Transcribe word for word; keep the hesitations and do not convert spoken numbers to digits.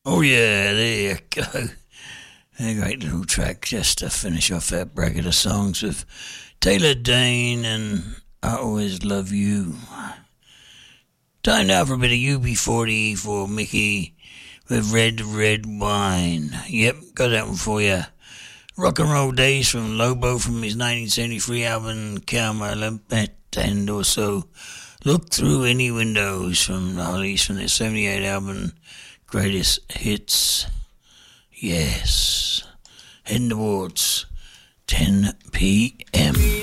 Oh yeah, there you go. A great little track just to finish off that bracket of songs with Taylor Dane and I Always Love You. Time now for a bit of U B forty for Mickey with Red Red Wine. Yep, got that one for you. Rock and Roll Days from Lobo from his nineteen seventy-three album Carmelet, and also Look Through Any Windows from the Hollies from their seventy-eight album Greatest Hits. Yes, heading towards ten p.m.